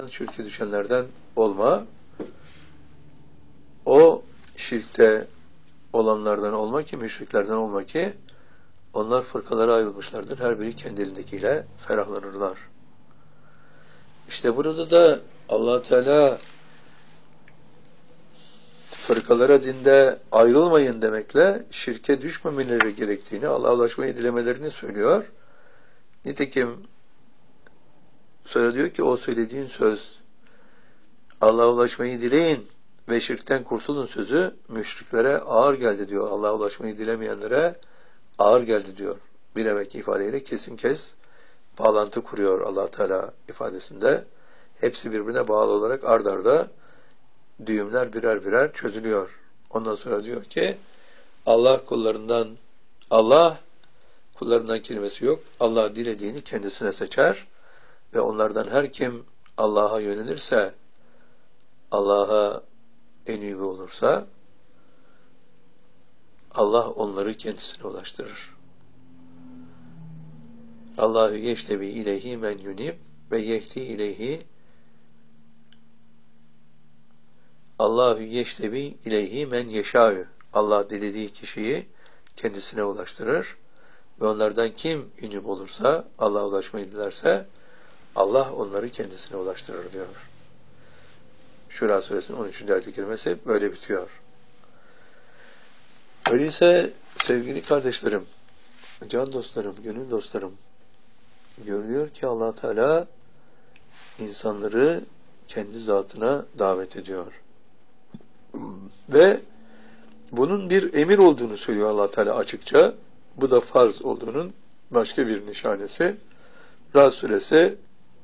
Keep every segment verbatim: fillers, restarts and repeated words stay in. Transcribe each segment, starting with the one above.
sakın şirke düşenlerden olma. O şirkte olanlardan olma ki, müşriklerden olma ki, onlar fırkalara ayrılmışlardır. Her biri kendi elindekiyle ferahlanırlar. İşte burada da Allah Teala fırkalara dinde ayrılmayın demekle şirke düşmemeleri gerektiğini, Allah'a ulaşmayı dilemelerini söylüyor. Nitekim sonra diyor ki o söylediğin söz Allah'a ulaşmayı dileyin ve şirkten kurtulun sözü müşriklere ağır geldi diyor. Allah'a ulaşmayı dilemeyenlere ağır geldi diyor. Bir evvelki ifadeyle kesin kes bağlantı kuruyor Allah Teala ifadesinde. Hepsi birbirine bağlı olarak ard arda düğümler birer birer çözülüyor. Ondan sonra diyor ki Allah kullarından Allah kullarından kelimesi yok. Allah dilediğini kendisine seçer ve onlardan her kim Allah'a yönelirse, Allah'a enibi olursa Allah onları kendisine ulaştırır. Allahu yeştebi ileyhi men yunib ve yehdi ileyhi Allahu yeştebi ileyhi men yeşâ'ü. Allah dilediği kişiyi kendisine ulaştırır ve onlardan kim ünlü olursa, Allah'a ulaşmayı dilerse Allah onları kendisine ulaştırır diyor. Şura suresinin on üçüncü ayet-i kerimesi böyle bitiyor. Öyleyse sevgili kardeşlerim, can dostlarım, gönül dostlarım, görülüyor ki Allah Teala insanları kendi zatına davet ediyor. Ve bunun bir emir olduğunu söylüyor Allah Teala açıkça. Bu da farz olduğunun başka bir nişanesi. Ra'd suresi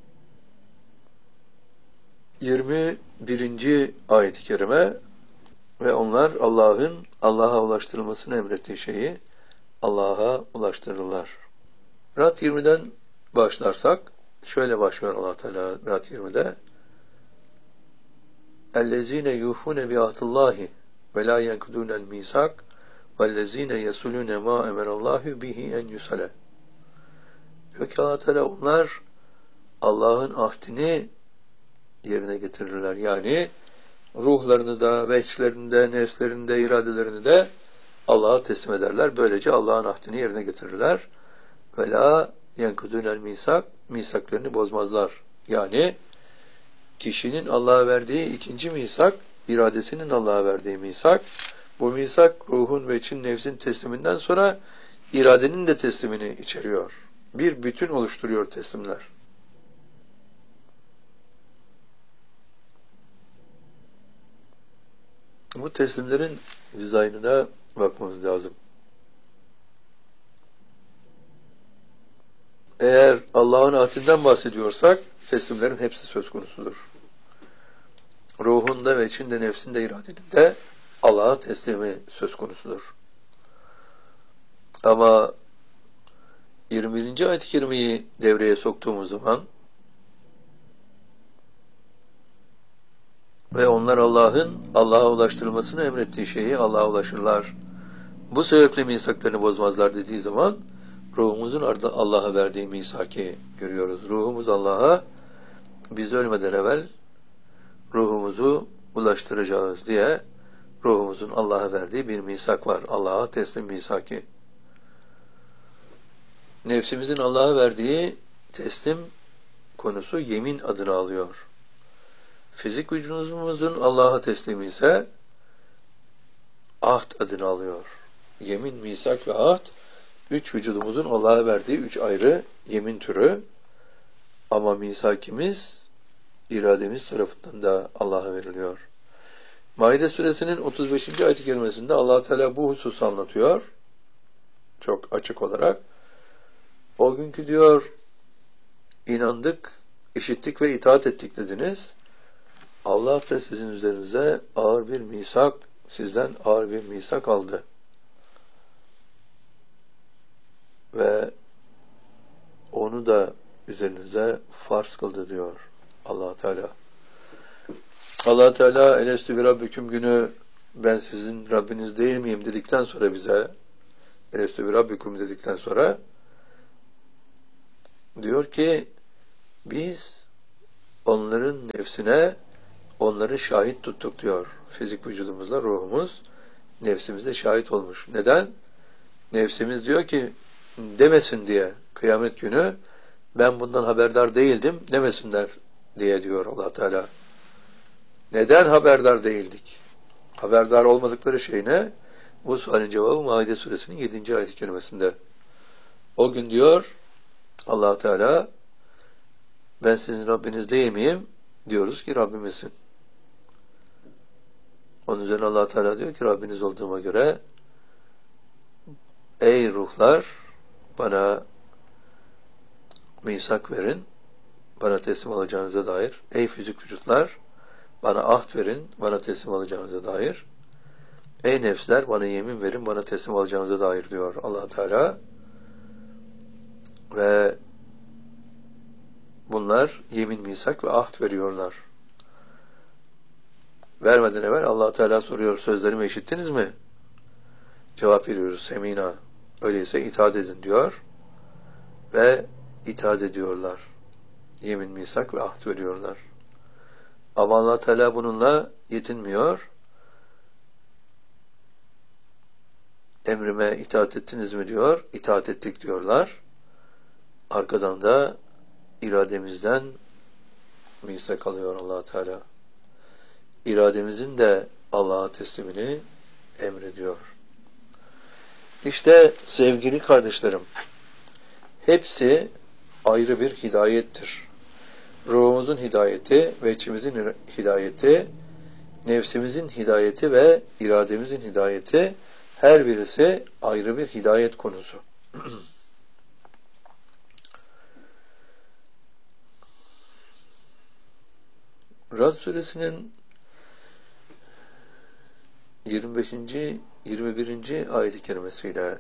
yirmi birinci ayet-i kerime ve onlar Allah'ın Allah'a ulaştırılmasını emrettiği şeyi Allah'a ulaştırırlar. Ra'd yirmiden başlarsak şöyle başlıyor Allah Teala Ra'd yirmide اَلَّذ۪ينَ يُوفُونَ بِعَهْدِ اللّٰهِ وَلَا يَنْكُدُونَ الْمِيثَاقَ وَالَّذ۪ينَ يَصُلُونَ مَا اَمَرَ اللّٰهُ بِهِ اَنْ يُصَلَ. Diyor ki Allah Teala onlar Allah'ın ahdini yerine getirirler. Yani ruhlarını da, veçlerini de, nefslerini de, iradelerini de Allah'a teslim ederler. Böylece Allah'ın ahdini yerine getirirler. وَلَا يَنْكُدُونَ الْمِيثَاقَ misaklarını bozmazlar. Yani kişinin Allah'a verdiği ikinci misak, iradesinin Allah'a verdiği misak, bu misak ruhun ve için nefsin tesliminden sonra iradenin de teslimini içeriyor. Bir bütün oluşturuyor teslimler. Bu teslimlerin dizaynına bakmamız lazım. Eğer Allah'ın ahdinden bahsediyorsak teslimlerin hepsi söz konusudur. Ruhunda ve içinde, nefsinde, iradenin de Allah'a teslimi söz konusudur. Ama yirmi birinci ayet-i kerimeyi devreye soktuğumuz zaman ve onlar Allah'ın Allah'a ulaştırılmasını emrettiği şeyi Allah'a ulaşırlar. Bu sebeple misaklarını bozmazlar dediği zaman ruhumuzun Allah'a verdiği misaki görüyoruz. Ruhumuz Allah'a biz ölmeden evvel ruhumuzu ulaştıracağız diye ruhumuzun Allah'a verdiği bir misak var. Allah'a teslim misaki. Nefsimizin Allah'a verdiği teslim konusu yemin adını alıyor. Fizik vücudumuzun Allah'a teslimi ise ahd adını alıyor. Yemin, misak ve ahd üç vücudumuzun Allah'a verdiği üç ayrı yemin türü. Ama misakimiz irademiz tarafından da Allah'a veriliyor. Maide suresinin otuz beşinci ayet-i kerimesinde Allah Teala bu hususu anlatıyor. Çok açık olarak. O günkü diyor inandık, işittik ve itaat ettik dediniz. Allah da sizin üzerinize ağır bir misak, sizden ağır bir misak aldı. Ve onu da üzerinize farz kıldı diyor Allah Teala. Allah Teala elestü bi rabbiküm günü ben sizin Rabbiniz değil miyim dedikten sonra bize elestü bi rabbiküm dedikten sonra diyor ki biz onların nefsine onları şahit tuttuk diyor. Fizik vücudumuzla ruhumuz nefsimize şahit olmuş. Neden? Nefsimiz diyor ki demesin diye kıyamet günü ben bundan haberdar değildim demesinler diye diyor Allah Teala. Neden haberdar değildik? Haberdar olmadıkları şey ne? Bu sualin cevabı Maide suresinin yedinci ayet-i kerimesinde. O gün diyor Allah Teala ben sizin Rabbiniz değil miyim? Diyoruz ki Rabbimizsin. Onun üzerine Allah Teala diyor ki Rabbiniz olduğuma göre ey ruhlar bana misak verin, bana teslim alacağınıza dair. Ey fizik vücutlar bana ahd verin, bana teslim alacağınıza dair. Ey nefsler bana yemin verin, bana teslim alacağınıza dair diyor Allah Teala. Ve bunlar yemin, misak ve ahd veriyorlar. Vermeden evvel Allah Teala soruyor, sözlerimi işittiniz mi? Cevap veriyoruz, semina. Öyleyse itaat edin diyor. Ve itaat ediyorlar. Yemin, misak ve ahd veriyorlar. Ama Allah Teala bununla yetinmiyor. Emrime itaat ettiniz mi diyor. İtaat ettik diyorlar. Arkadan da irademizden misak alıyor Allah Teala. İrademizin de Allah'a teslimini emrediyor. İşte sevgili kardeşlerim, hepsi ayrı bir hidayettir. Ruhumuzun hidayeti ve içimizin hidayeti, nefsimizin hidayeti ve irademizin hidayeti, her birisi ayrı bir hidayet konusu. Rad suresinin yirmi beşinci yirmi birinci ayet-i kerimesiyle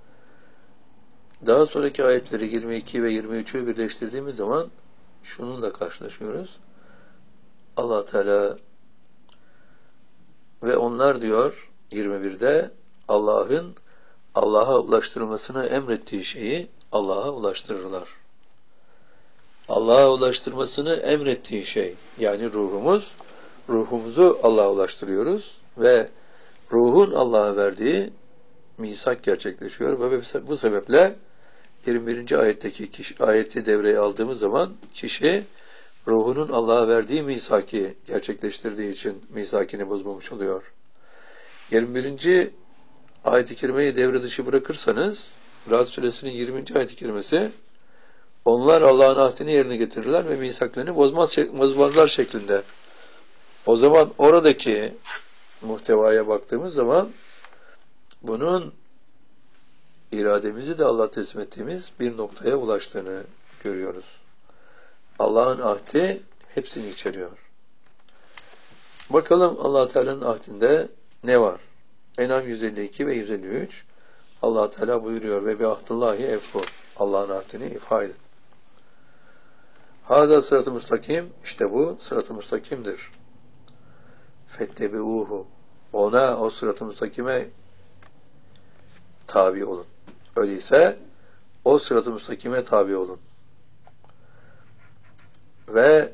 daha sonraki ayetleri yirmi iki ve yirmi üçü birleştirdiğimiz zaman şununla karşılaşıyoruz. Allah Teala ve onlar diyor yirmi birde Allah'ın Allah'a ulaştırılmasını emrettiği şeyi Allah'a ulaştırırlar. Allah'a ulaştırmasını emrettiği şey, yani ruhumuz, ruhumuzu Allah'a ulaştırıyoruz ve ruhun Allah'a verdiği misak gerçekleşiyor ve bu sebeple yirmi birinci ayetteki kişi, ayeti devreye aldığımız zaman kişi ruhunun Allah'a verdiği misaki gerçekleştirdiği için misakini bozmamış oluyor. yirmi birinci ayet-i kerimeyi devre dışı bırakırsanız Rad suresinin yirminci ayet-i kerimesi onlar Allah'ın ahdini yerine getirirler ve misaklarını bozmaz, bozmazlar şeklinde. O zaman oradaki muhtevaya baktığımız zaman bunun irademizi de Allah'a teslim ettiğimiz bir noktaya ulaştığını görüyoruz. Allah'ın ahdi hepsini içeriyor. Bakalım Allah Teala'nın ahdinde ne var? En'am yüz elli iki ve yüz elli üç Allah Teala buyuruyor ve bi ahdillahi efru. Allah'ın ahdini ifa edin. Hâdâ sırat-ı müstakim, işte bu sırat-ı müstakimdir. Fettebi'ûhu, ona, o sırat-ı müstakime tabi olun. Öyleyse o sırat-ı müstakime tabi olun. Ve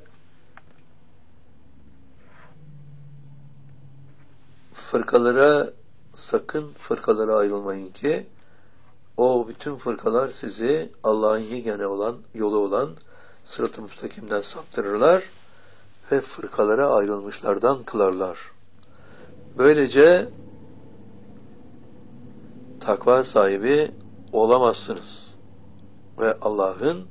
fırkalara, sakın fırkalara ayrılmayın ki o bütün fırkalar sizi Allah'ın yegane olan, yolu olan sırat-ı müstakimden saptırırlar ve fırkalara ayrılmışlardan kılarlar. Böylece takva sahibi olamazsınız. Ve Allah'ın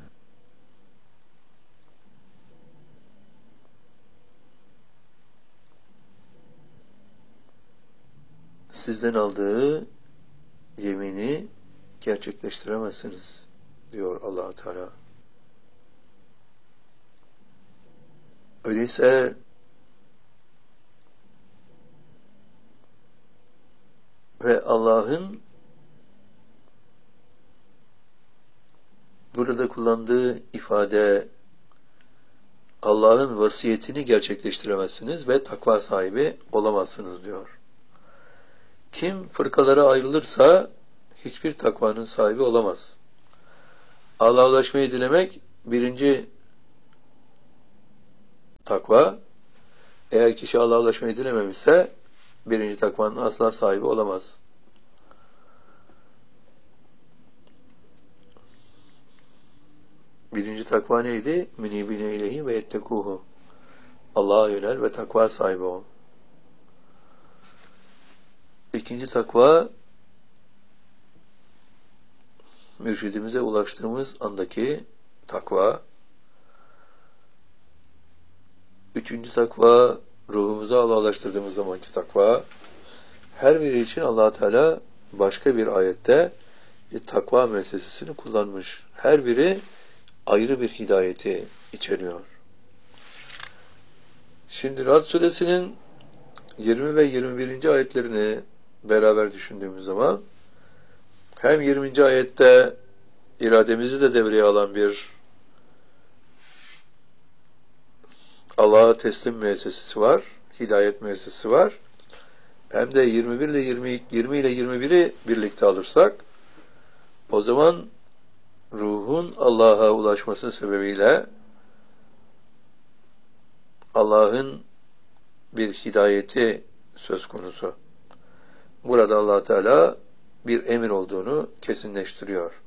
sizden aldığı yemini gerçekleştiremezsiniz diyor Allah Teala. Öyleyse ve Allah'ın burada kullandığı ifade Allah'ın vasiyetini gerçekleştiremezsiniz ve takva sahibi olamazsınız diyor. Kim fırkalara ayrılırsa hiçbir takvanın sahibi olamaz. Allah'a ulaşmayı dilemek birinci takva. Eğer kişi Allah'a ulaşmayı dilememişse birinci takvanın asla sahibi olamaz. Birinci takva neydi? Münibine ileyhi ve yettekuhu. Allah'a yönel ve takva sahibi ol. İkinci takva, mürşidimize ulaştığımız andaki takva. Üçüncü takva, ruhumuza Allah'a ulaştırdığımız zamanki takva. Her biri için Allah Teala başka bir ayette bir takva meselesini kullanmış. Her biri ayrı bir hidayeti içeriyor. Şimdi Rad Suresinin yirmi ve yirmi birinci ayetlerini beraber düşündüğümüz zaman hem yirminci ayette irademizi de devreye alan bir Allah'a teslim müessesesi var, hidayet müessesesi var. Hem de yirmi bir ile yirmi, yirmi ile yirmi biri birlikte alırsak o zaman ruhun Allah'a ulaşması sebebiyle Allah'ın bir hidayeti söz konusu. Burada Allah Teala bir emir olduğunu kesinleştiriyor.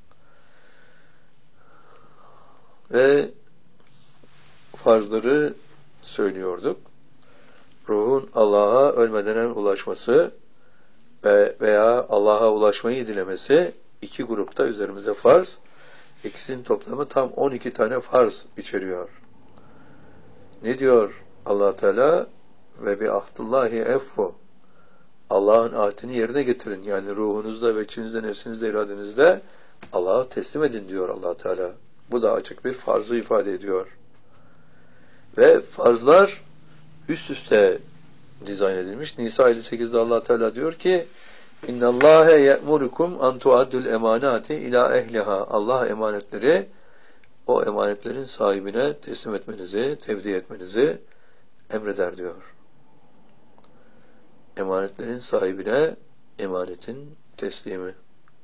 Ve farzları söylüyorduk. Ruhun Allah'a ölmeden ulaşması ve veya Allah'a ulaşmayı dilemesi iki grupta üzerimize farz. İkisinin toplamı tam on iki tane farz içeriyor. Ne diyor Allah Teala? Ve bi ahdillahi effu. Allah'ın ahdini yerine getirin. Yani ruhunuzda ve içinizde, nefsinizde, iradenizde Allah'a teslim edin diyor Allah Teala. Bu da açık bir farzı ifade ediyor. Ve farzlar üst üste dizayn edilmiş. Nisa elli sekizde Allah Teala diyor ki: İnnallâhe ye'murukum an tuaddul emanati ila ehliha. Allah emanetleri o emanetlerin sahibine teslim etmenizi, tevdi etmenizi emreder diyor. Emanetlerin sahibine emanetin teslimi.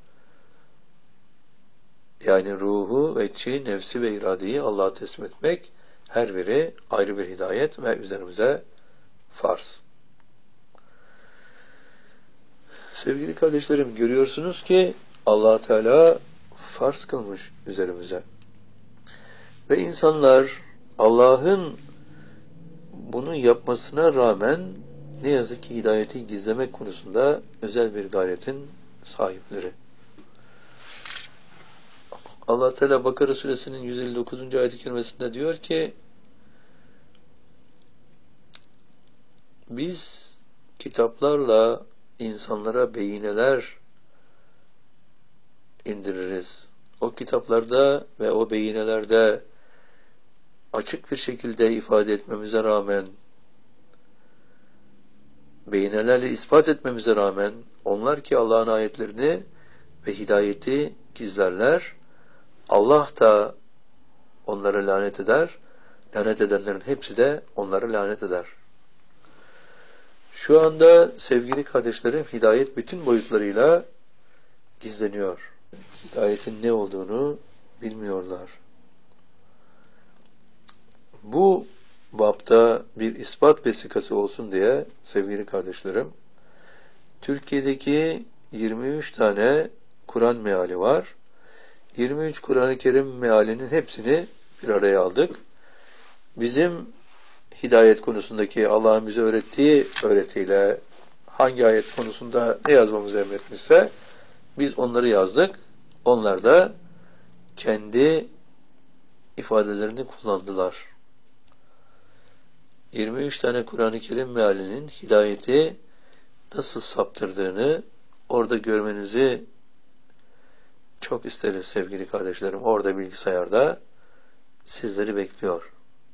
Yani ruhu ve içi, nefsi ve iradeyi Allah'a teslim etmek her biri ayrı bir hidayet ve üzerimize farz. Sevgili kardeşlerim, görüyorsunuz ki Allah Teala farz kılmış üzerimize. Ve insanlar Allah'ın bunu yapmasına rağmen ne yazık ki hidayeti gizlemek konusunda özel bir gayretin sahipleri. Allah Teala Bakara Suresinin yüz elli dokuzuncu ayet-i kerimesinde diyor ki: biz kitaplarla insanlara beyineler indiririz. O kitaplarda ve o beyinelerde açık bir şekilde ifade etmemize rağmen, beyinelerle ispat etmemize rağmen, onlar ki Allah'ın ayetlerini ve hidayeti gizlerler, Allah da onları lanet eder, lanet edenlerin hepsi de onları lanet eder. Şu anda sevgili kardeşlerim, hidayet bütün boyutlarıyla gizleniyor. Hidayetin ne olduğunu bilmiyorlar. Bu bapta bir ispat vesikası olsun diye sevgili kardeşlerim, Türkiye'deki yirmi üç tane Kur'an meali var. yirmi üç Kur'an-ı Kerim mealinin hepsini bir araya aldık. Bizim hidayet konusundaki Allah'ın bize öğrettiği öğretiyle hangi ayet konusunda ne yazmamızı emretmişse biz onları yazdık. Onlar da kendi ifadelerini kullandılar. yirmi üç tane Kur'an-ı Kerim mealinin hidayeti nasıl saptırdığını orada görmenizi çok isteriz sevgili kardeşlerim. Orada bilgisayarda sizleri bekliyor.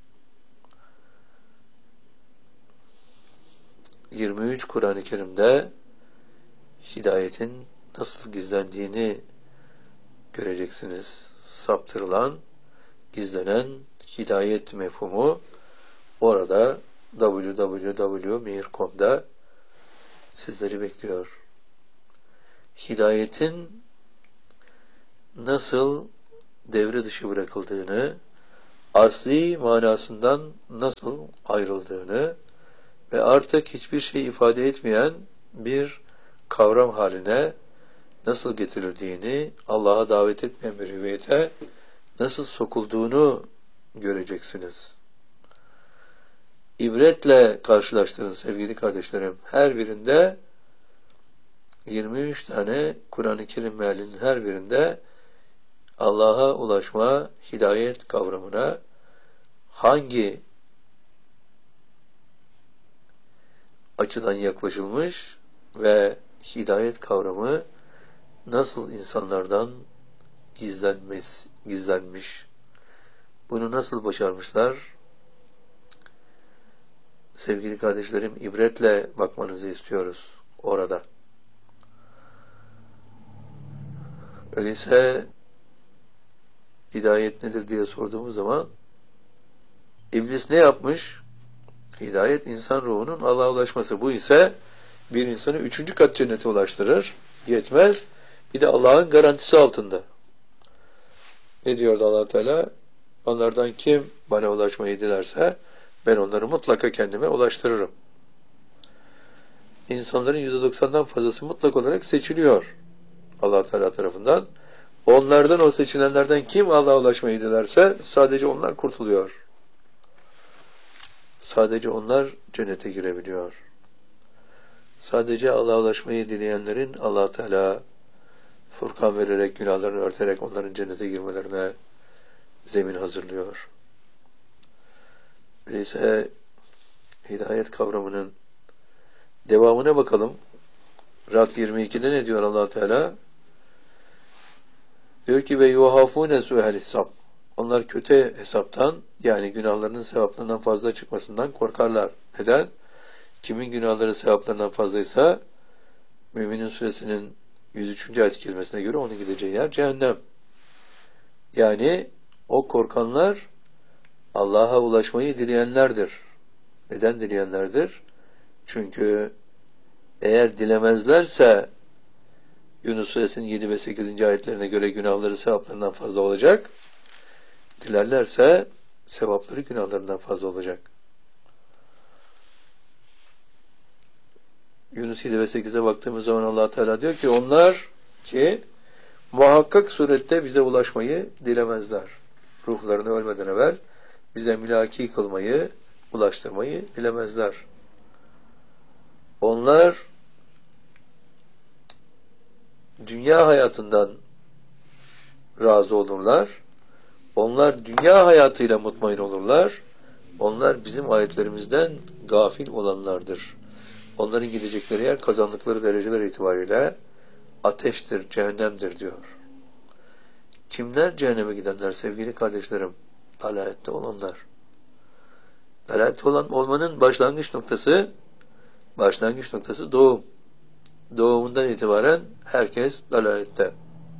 yirmi üç Kur'an-ı Kerim'de hidayetin nasıl gizlendiğini göreceksiniz. Saptırılan, gizlenen hidayet mefhumu orada double-u double-u double-u nokta mihir nokta com'da sizleri bekliyor. Hidayetin nasıl devre dışı bırakıldığını, asli manasından nasıl ayrıldığını ve artık hiçbir şey ifade etmeyen bir kavram haline nasıl getirildiğini, Allah'a davet etmeyen bir hüviyete nasıl sokulduğunu göreceksiniz. İbretle karşılaştırın sevgili kardeşlerim. Her birinde yirmi üç tane Kur'an-ı Kerim mealinin her birinde Allah'a ulaşma, hidayet kavramına hangi açıdan yaklaşılmış ve hidayet kavramı nasıl insanlardan gizlenmez, gizlenmiş, bunu nasıl başarmışlar? Sevgili kardeşlerim, ibretle bakmanızı istiyoruz orada. Öyleyse hidayet nedir diye sorduğumuz zaman İblis ne yapmış? Hidayet insan ruhunun Allah'a ulaşması. Bu ise bir insanı üçüncü kat cennete ulaştırır. Yetmez. Bir de Allah'ın garantisi altında. Ne diyordu Allah Teala? Onlardan kim bana ulaşmayı dilerse ben onları mutlaka kendime ulaştırırım. İnsanların yüzde doksandan fazlası mutlak olarak seçiliyor Allah Teala tarafından. Onlardan, o seçilenlerden kim Allah'a ulaşmayı dilerse sadece onlar kurtuluyor. Sadece onlar cennete girebiliyor. Sadece Allah'a ulaşmayı dileyenlerin Allah Teala Furkan vererek, günahlarını örterek onların cennete girmelerine zemin hazırlıyor. Öyleyse hidayet kavramının devamına bakalım. Rad yirmi ikide ne diyor Allah Teala? Diyor ki ve yuhafune su'el hesab. Onlar kötü hesaptan, yani günahlarının sevaplarından fazla çıkmasından korkarlar. Neden? Kimin günahları sevaplarından fazlaysa Müminin Suresinin yüz üçüncü ayet kelimesine göre onun gideceği yer cehennem. Yani o korkanlar Allah'a ulaşmayı dileyenlerdir. Neden dileyenlerdir? Çünkü eğer dilemezlerse Yunus Suresinin yedi ve sekizinci ayetlerine göre günahları sevaplarından fazla olacak. Dilerlerse sevapları günahlarından fazla olacak. Yunus yedi ve sekize baktığımız zaman Allah Teala diyor ki onlar ki muhakkak surette bize ulaşmayı dilemezler. Ruhlarını ölmeden evvel bize mülaki kılmayı, ulaştırmayı dilemezler. Onlar dünya hayatından razı olurlar. Onlar dünya hayatıyla mutmain olurlar. Onlar bizim ayetlerimizden gafil olanlardır. Onların gidecekleri yer kazandıkları dereceler itibariyle ateştir, cehennemdir diyor. Kimler cehenneme gidenler sevgili kardeşlerim? Dalalette olanlar. Dalalette olan olmanın başlangıç noktası başlangıç noktası doğum. Doğumundan itibaren herkes dalalette.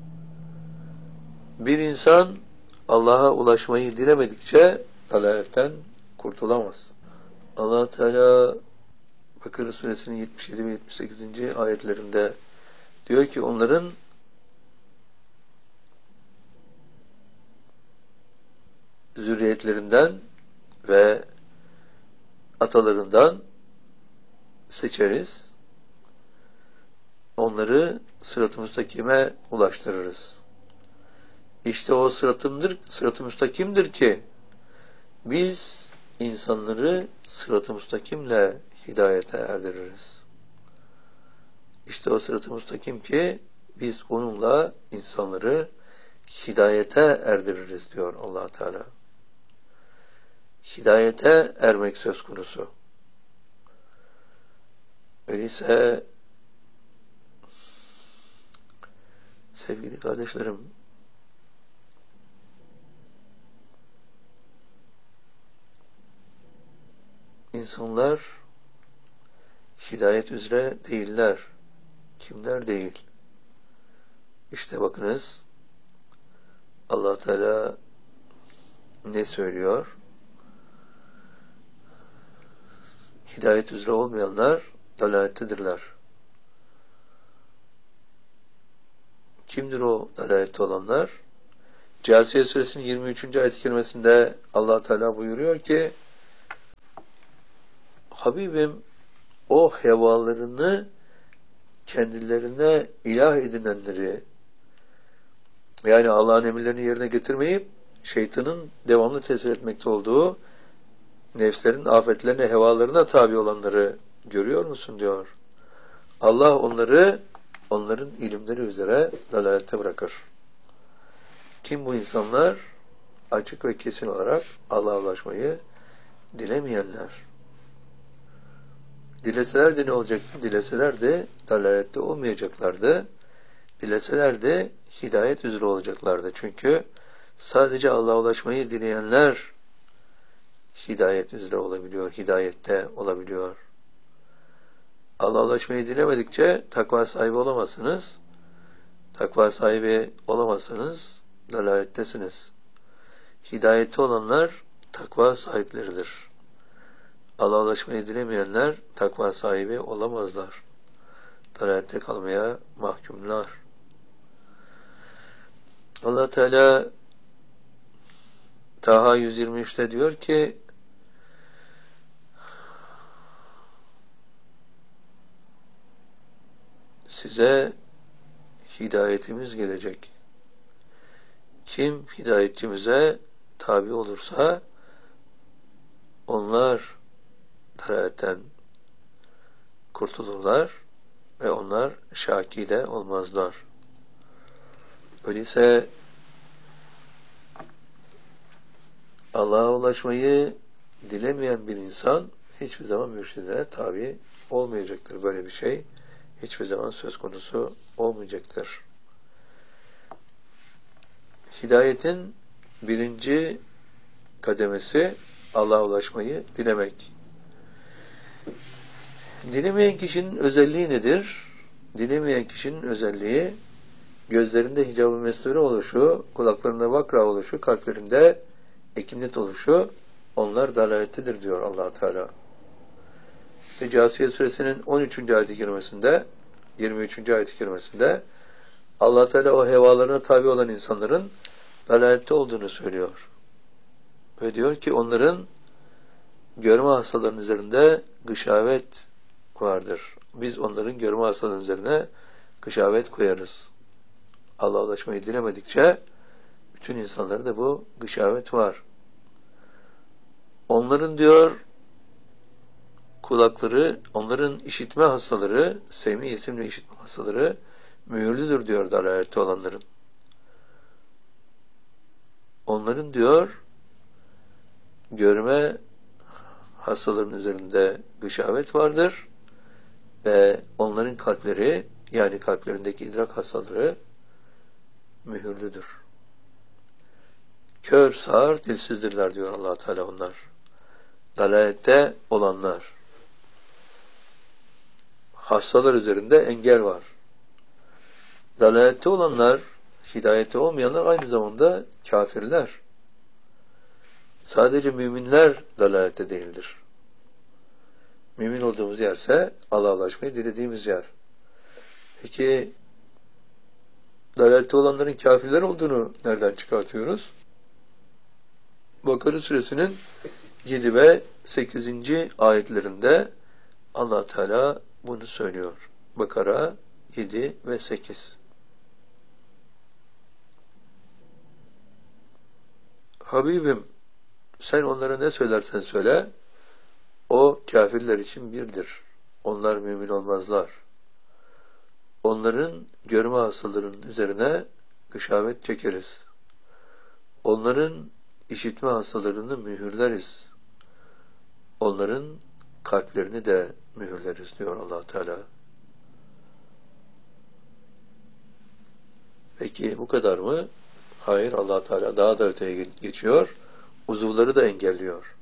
Bir insan Allah'a ulaşmayı dilemedikçe dalaletten kurtulamaz. Allah Teala Bakara Suresinin yetmiş yedi ve yetmiş sekizinci ayetlerinde diyor ki onların zürriyetlerinden ve atalarından seçeriz. Onları sırat-ı müstakime ulaştırırız. İşte o sıratımdır, sırat-ı müstakimdir ki biz insanları sırat-ı müstakimle hidayete erdiririz. İşte o sırat-ı müstakim ki biz onunla insanları hidayete erdiririz diyor Allah Teala. Hidayete ermek söz konusu. Öyleyse sevgili kardeşlerim, insanlar hidayet üzere değiller. Kimler değil? İşte bakınız Allah Teala ne söylüyor? Hidayet üzere olmayanlar dalalettedirler. Kimdir o dalalette olanlar? Câsiye suresinin yirmi üçüncü ayet-i kerimesinde Allah Teala buyuruyor ki Habibim o hevalarını kendilerine ilah edinenleri, yani Allah'ın emirlerini yerine getirmeyip şeytanın devamlı tesir etmekte olduğu nefslerin afetlerine, hevalarına tabi olanları görüyor musun diyor. Allah onları onların ilimleri üzere dalalette bırakır. Kim bu insanlar? Açık ve kesin olarak Allah'a ulaşmayı dilemeyenler. Dileseler de ne olacaktı? Dileseler de dalalette olmayacaklardı. Dileseler de hidayet üzere olacaklardı. Çünkü sadece Allah'a ulaşmayı dileyenler hidayet üzere olabiliyor, hidayette olabiliyor. Allah'a ulaşmayı dilemedikçe takva sahibi olamazsınız. Takva sahibi olamazsanız dalalettesiniz. Hidayette olanlar takva sahipleridir. Allah'a ulaşmayı dilemeyenler takva sahibi olamazlar. Dalalette kalmaya mahkumlar. Allah Teala Taha yüz yirmi üçte diyor ki size hidayetimiz gelecek. Kim hidayetçimize tabi olursa onlar dalaletten kurtulurlar ve onlar şaki de olmazlar. Öyleyse Allah'a ulaşmayı dilemeyen bir insan hiçbir zaman mürşidine tabi olmayacaktır. Böyle bir şey hiçbir zaman söz konusu olmayacaktır. Hidayetin birinci kademesi Allah'a ulaşmayı dilemek. Dilemeyen kişinin özelliği nedir? Dilemeyen kişinin özelliği gözlerinde hicab-ı mesture oluşu, kulaklarında vakra oluşu, kalplerinde ekinnet oluşu, onlar dalalettedir diyor Allah Teala. İşte Câsiye suresinin on üçüncü ayet-i kerimesinde, yirmi üçüncü ayet-i kerimesinde Allah Teala o hevalarına tabi olan insanların dalalette olduğunu söylüyor. Ve diyor ki onların görme hastalarının üzerinde gışavet vardır. Biz onların görme hastalarının üzerine gışavet koyarız. Allah'a ulaşmayı dilemedikçe bütün insanlarda da bu gışavet var. Onların diyor kulakları, onların işitme hastaları, semi isimli işitme hastaları mühürlüdür diyor dalalette olanların. Onların diyor görme hastaların üzerinde gışavet vardır ve onların kalpleri, yani kalplerindeki idrak hastaları mühürlüdür. Kör, sağır, dilsizdirler diyor Allah Teala onlar. Dalalette olanlar. Hastalar üzerinde engel var. Dalalette olanlar, hidayette olmayanlar aynı zamanda kafirler. Sadece müminler dalalette değildir. Mümin olduğumuz yerse Allah'a ulaşmayı dilediğimiz yer. Peki dalalette olanların kafirler olduğunu nereden çıkartıyoruz? Bakara suresinin yedi ve sekizinci ayetlerinde Allah Teala bunu söylüyor. Bakara yedi ve sekiz. Habibim sen onlara ne söylersen söyle o kafirler için birdir. Onlar mümin olmazlar. Onların görme hastalarının üzerine gışavet çekeriz. Onların işitme hastalarını mühürleriz. Onların kalplerini de mühürleriz diyor Allah Teala. Peki bu kadar mı? Hayır, Allah Teala daha da öteye geçiyor. Uzuvları da engelliyor.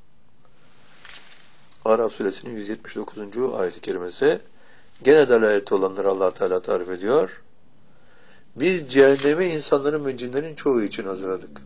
Araf suresinin yüz yetmiş dokuzuncu ayet-i kerimesi gene dalalette olanları Allah Teala tarif ediyor. Biz cehennemi insanların ve cinlerin çoğu için hazırladık.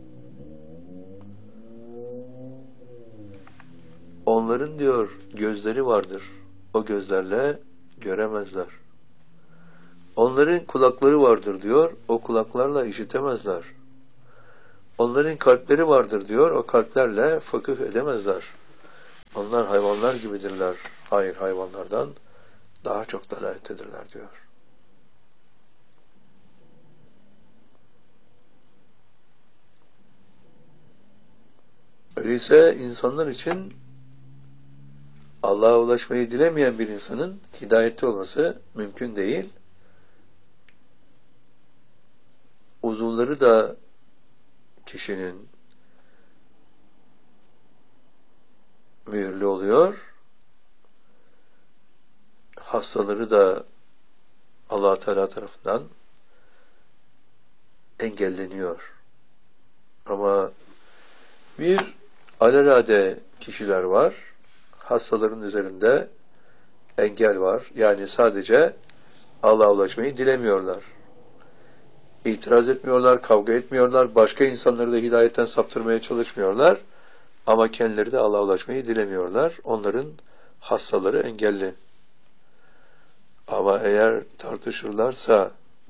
Onların diyor gözleri vardır. O gözlerle göremezler. Onların kulakları vardır diyor. O kulaklarla işitemezler. Onların kalpleri vardır diyor. O kalplerle fıkıh edemezler. Onlar hayvanlar gibidirler. Hayır, hayvanlardan daha çok dalalettedirler diyor. Öyleyse insanlar için Allah'a ulaşmayı dilemeyen bir insanın hidayetli olması mümkün değil. Uzuvları da kişinin mühürlü oluyor. Hastaları da Allah Teala tarafından engelleniyor. Ama bir alelade kişiler var. Hastaların üzerinde engel var. Yani sadece Allah'a ulaşmayı dilemiyorlar. İtiraz etmiyorlar, kavga etmiyorlar. Başka insanları da hidayetten saptırmaya çalışmıyorlar. Ama kendileri de Allah'a ulaşmayı dilemiyorlar. Onların hastaları engelli. Ama eğer tartışırlarsa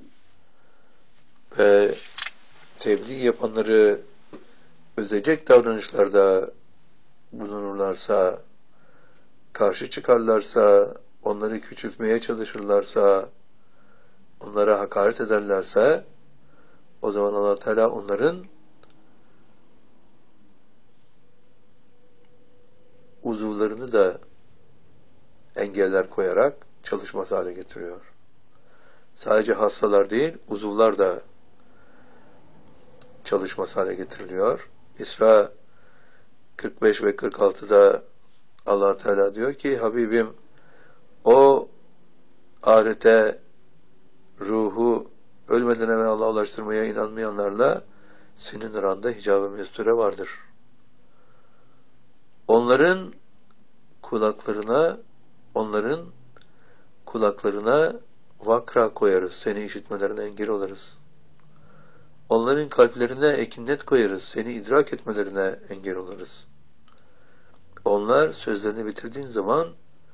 ve tebliğ yapanları üzecek davranışlarda bulunurlarsa, karşı çıkarlarsa, onları küçültmeye çalışırlarsa, onlara hakaret ederlerse, o zaman Allah Teala onların uzuvlarını da engeller koyarak çalışmaz hale getiriyor. Sadece hastalar değil, uzuvlar da çalışmaz hale getiriliyor. İsra kırk beş ve kırk altıda Allah Teala diyor ki, Habibim, o ahirete ruhu ölmeden hemen Allah'a ulaştırmaya inanmayanlarla senin aranda hicab-ı mesture vardır. Onların kulaklarına onların kulaklarına vakra koyarız. Seni işitmelerine engel oluruz. Onların kalplerine ekinnet koyarız. Seni idrak etmelerine engel oluruz. Onlar sözlerini bitirdiğin zaman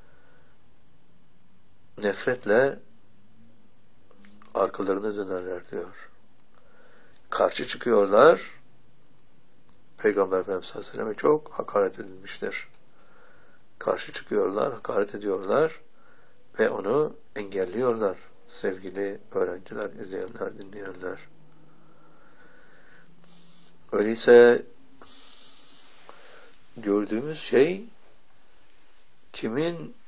nefretle arkalarına dönerler diyor. Karşı çıkıyorlar. Peygamber Efendimiz sallallahu aleyhi ve sellem'e çok hakaret edilmiştir. Karşı çıkıyorlar, hakaret ediyorlar ve onu engelliyorlar. Sevgili öğrenciler, izleyenler, dinleyenler. Öyleyse gördüğümüz şey kimin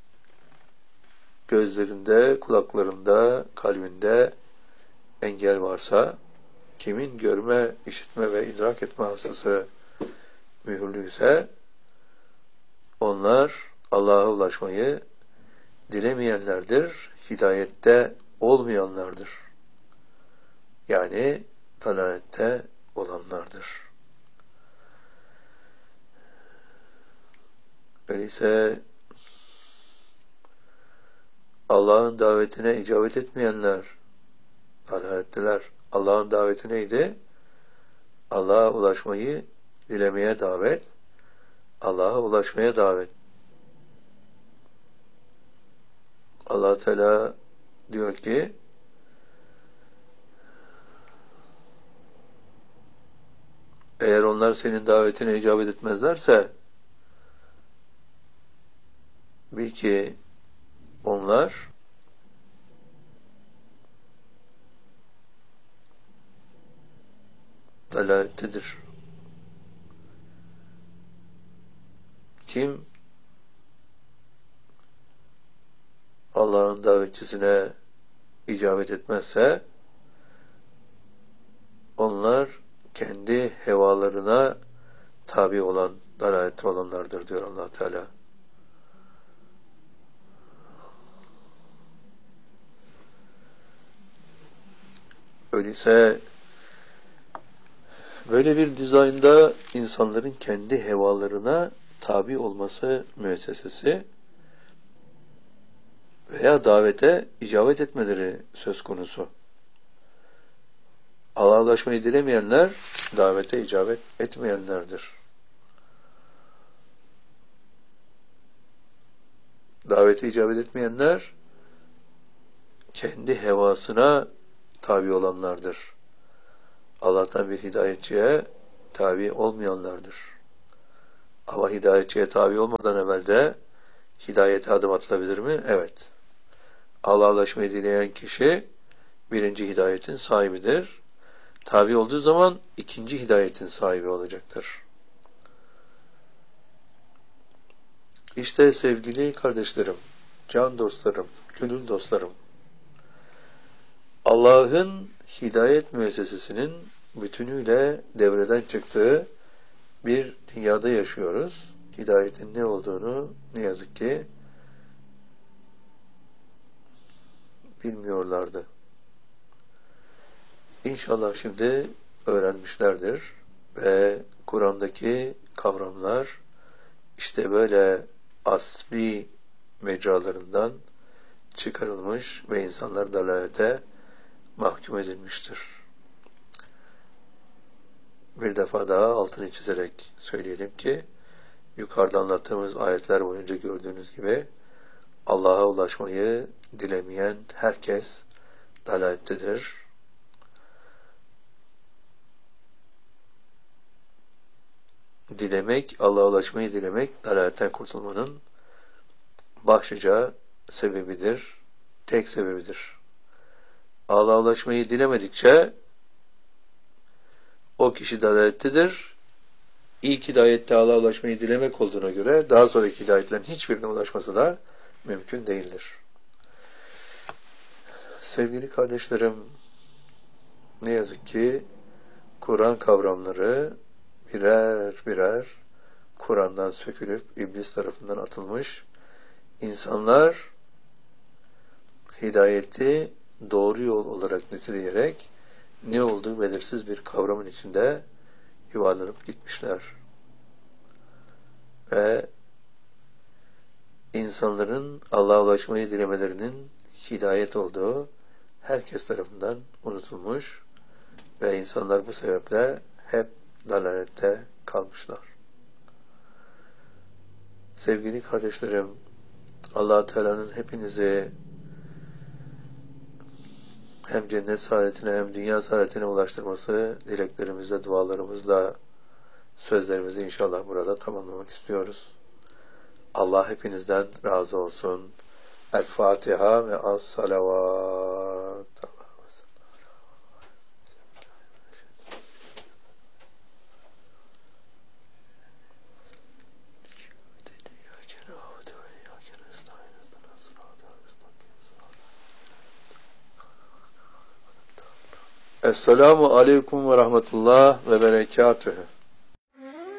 gözlerinde, kulaklarında, kalbinde engel varsa, kimin görme, işitme ve idrak etme hastası mühürlüyse, onlar Allah'a ulaşmayı dilemeyenlerdir, hidayette olmayanlardır. Yani dalalette olanlardır. Öyleyse Allah'ın davetine icabet etmeyenler dalaletteler. Allah'ın daveti neydi? Allah'a ulaşmayı dilemeye davet, Allah'a ulaşmaya davet. Allah Teala diyor ki, eğer onlar senin davetine icabet etmezlerse, bil ki onlar dalalettedir. Kim Allah'ın davetçisine icabet etmezse, onlar kendi hevalarına tabi olan, dalalette olanlardır diyor Allah Teala. Öyleyse böyle bir dizaynda insanların kendi hevalarına tabi olması müessesesi veya davete icabet etmeleri söz konusu. Allah'a ulaşmayı dilemeyenler davete icabet etmeyenlerdir. Davete icabet etmeyenler kendi hevasına tabi olanlardır. Allah'tan bir hidayetçiye tabi olmayanlardır. Ama hidayetçiye tabi olmadan evvel de hidayete adım atılabilir mi? Evet. Allah'a ulaşmayı dileyen kişi birinci hidayetin sahibidir. Tabi olduğu zaman ikinci hidayetin sahibi olacaktır. İşte sevgili kardeşlerim, can dostlarım, gönül dostlarım, Allah'ın hidayet müessesesinin bütünüyle devreden çıktığı bir dünyada yaşıyoruz. Hidayetin ne olduğunu ne yazık ki bilmiyorlardı. İnşallah şimdi öğrenmişlerdir ve Kur'an'daki kavramlar işte böyle asli mecralarından çıkarılmış ve insanlar dalalete mahkum edilmiştir. Bir defa daha altını çizerek söyleyelim ki yukarıda anlattığımız ayetler boyunca gördüğünüz gibi Allah'a ulaşmayı dilemeyen herkes dalalettedir. Dilemek, Allah'a ulaşmayı dilemek, dalaletten kurtulmanın başlıca sebebidir, tek sebebidir. Allah'a ulaşmayı dilemedikçe o kişi dalalettedir. İlk hidayette Allah'a ulaşmayı dilemek olduğuna göre daha sonraki hidayetlerin hiçbirine ulaşması da mümkün değildir. Sevgili kardeşlerim, ne yazık ki Kur'an kavramları birer birer Kur'an'dan sökülüp iblis tarafından atılmış. İnsanlar hidayeti doğru yol olarak niteleyerek ne olduğu belirsiz bir kavramın içinde yuvarlanıp gitmişler. Ve insanların Allah'a ulaşmayı dilemelerinin hidayet olduğu herkes tarafından unutulmuş ve insanlar bu sebeple hep dalalette kalmışlar. Sevgili kardeşlerim, Allah-u Teala'nın hepinizi hem cennet saadetine hem dünya saadetine ulaştırması dileklerimizle, dualarımızla sözlerimizi inşallah burada tamamlamak istiyoruz. Allah hepinizden razı olsun. El Fatiha ve az salavat. Esselamu aleyküm ve rahmetullah ve berekatühü.